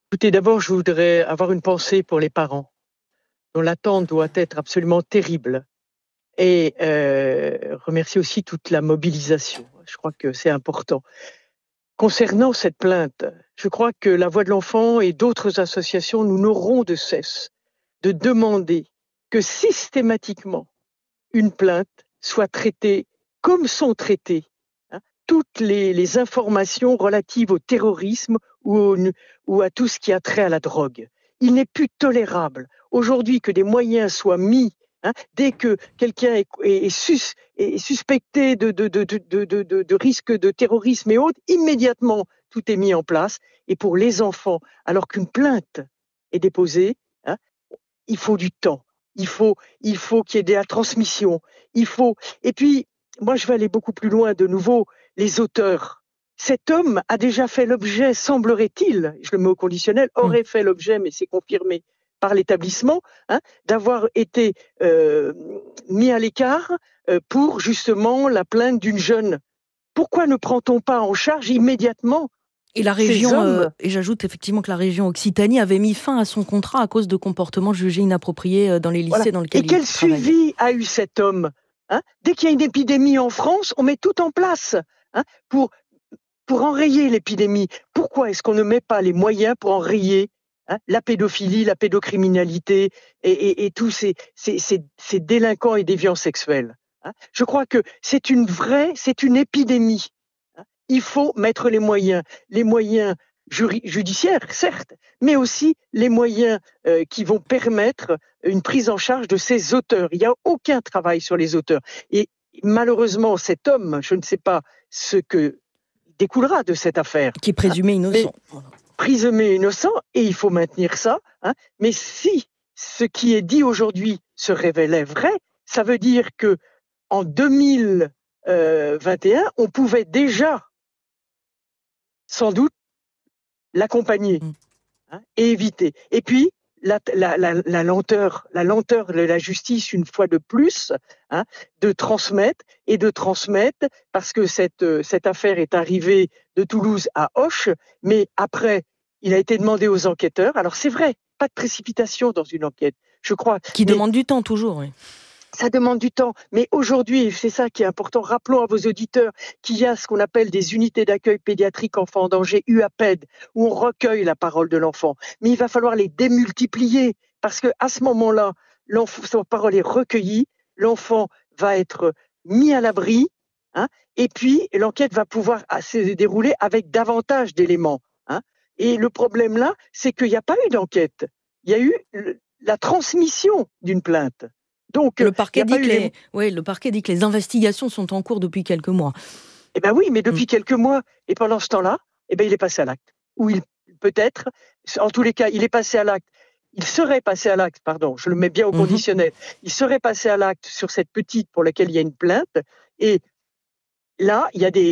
Écoutez, d'abord, je voudrais avoir une pensée pour les parents, dont l'attente doit être absolument terrible et remercier aussi toute la mobilisation. Je crois que c'est important. Concernant cette plainte, je crois que La Voix de l'enfant et d'autres associations, nous n'aurons de cesse de demander que systématiquement une plainte soit traitée comme sont traitées, hein, toutes les informations relatives au terrorisme ou à tout ce qui a trait à la drogue. Il n'est plus tolérable aujourd'hui que des moyens soient mis, hein, dès que quelqu'un est suspecté de risque de terrorisme et autres, immédiatement tout est mis en place. Et pour les enfants, alors qu'une plainte est déposée, hein, il faut du temps. Il faut qu'il y ait de la transmission. Et puis, moi, je vais aller beaucoup plus loin de nouveau. Les auteurs. Cet homme a déjà fait l'objet, semblerait-il, je le mets au conditionnel, aurait fait l'objet, mais c'est confirmé par l'établissement, hein, d'avoir été mis à l'écart pour justement la plainte d'une jeune. Pourquoi ne prend-on pas en charge immédiatement Et la ces région, hommes? et j'ajoute effectivement que la région Occitanie avait mis fin à son contrat à cause de comportements jugés inappropriés dans les Voilà. lycées dans Et lesquels il quel travaillait. suivi a eu cet homme, hein? Dès qu'il y a une épidémie en France, on met tout en place, hein, pour enrayer l'épidémie. Pourquoi est-ce qu'on ne met pas les moyens pour enrayer, hein, la pédophilie, la pédocriminalité et tous ces délinquants et déviants sexuels, hein? Je crois que c'est une épidémie, hein. Il faut mettre les moyens judiciaires, certes, mais aussi les moyens qui vont permettre une prise en charge de ces auteurs. Il n'y a aucun travail sur les auteurs. Et malheureusement, cet homme, je ne sais pas ce que découlera de cette affaire, Qui est hein, présumé mais innocent. présumé innocent, et il faut maintenir ça, hein. Mais si ce qui est dit aujourd'hui se révélait vrai, ça veut dire que en 2021, on pouvait déjà, sans doute, l'accompagner, hein, et éviter. Et puis, la lenteur de la justice, une fois de plus, hein, de transmettre, parce que cette affaire est arrivée de Toulouse à Auch, mais après, il a été demandé aux enquêteurs. Alors, c'est vrai, pas de précipitation dans une enquête, je crois, Qui mais demande du temps toujours, oui. ça demande du temps, mais aujourd'hui, c'est ça qui est important. Rappelons à vos auditeurs qu'il y a ce qu'on appelle des unités d'accueil pédiatrique enfants en danger, UAPED, où on recueille la parole de l'enfant. Mais il va falloir les démultiplier, parce qu'à ce moment-là, sa parole est recueillie, l'enfant va être mis à l'abri, hein, et puis l'enquête va pouvoir se dérouler avec davantage d'éléments, hein. Et le problème là, c'est qu'il n'y a pas eu d'enquête. Il y a eu la transmission d'une plainte. Donc, Le il n'y parquet a pas dit eu que les... le parquet dit que les investigations sont en cours depuis quelques mois. Eh bien oui, mais Mm. depuis quelques mois, et pendant ce temps-là, eh ben, il est passé à l'acte. Ou il peut-être, en tous les cas, il est passé à l'acte. Il serait passé à l'acte, pardon, je le mets bien au Mhm. conditionnel. Il serait passé à l'acte sur cette petite pour laquelle il y a une plainte. Et là, il y a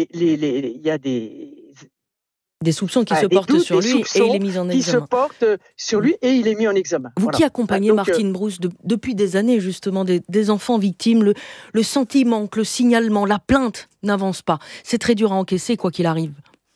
Des soupçons qui se des portent doutes, des sur lui et il est soupçons mis en qui se examen. portent sur Mm. lui et il est mis en examen. Vous Voilà. qui Hein, accompagnez donc, Martine Brousse depuis des années, justement, des enfants victimes, le sentiment que le signalement, la plainte n'avance pas, c'est très dur à encaisser, quoi qu'il arrive.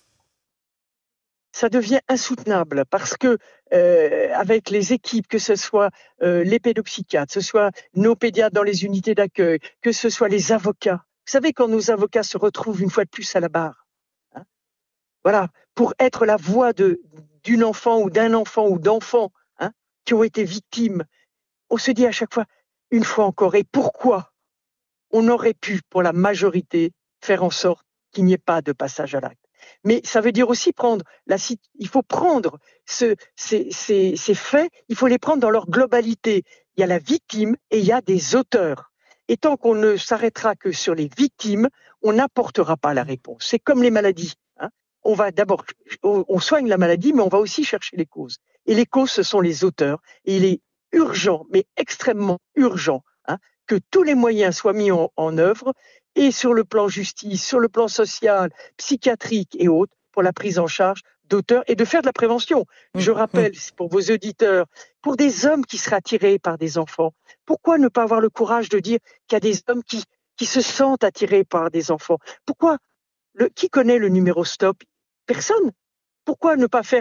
ça devient insoutenable parce que avec les équipes, que ce soit les pédopsychiatres, que ce soit nos pédiatres dans les unités d'accueil, que ce soit les avocats. Vous savez, quand nos avocats se retrouvent une fois de plus à la barre, hein, voilà, pour être la voix d'une enfant ou d'un enfant ou d'enfants, hein, qui ont été victimes, on se dit à chaque fois, une fois encore, et pourquoi on aurait pu, pour la majorité, faire en sorte qu'il n'y ait pas de passage à l'acte. Mais ça veut dire aussi il faut prendre ces faits, il faut les prendre dans leur globalité. Il y a la victime et il y a des auteurs. Et tant qu'on ne s'arrêtera que sur les victimes, on n'apportera pas la réponse. C'est comme les maladies, hein. On va d'abord, on soigne la maladie, mais on va aussi chercher les causes. Et les causes, ce sont les auteurs. Et il est urgent, mais extrêmement urgent, hein, que tous les moyens soient mis en œuvre, et sur le plan justice, sur le plan social, psychiatrique et autres, pour la prise en charge d'auteurs et de faire de la prévention. Je Mhm. rappelle pour vos auditeurs, pour des hommes qui seraient attirés par des enfants, pourquoi ne pas avoir le courage de dire qu'il y a des hommes qui se sentent attirés par des enfants? Pourquoi qui connaît le numéro stop? Personne. Pourquoi ne pas faire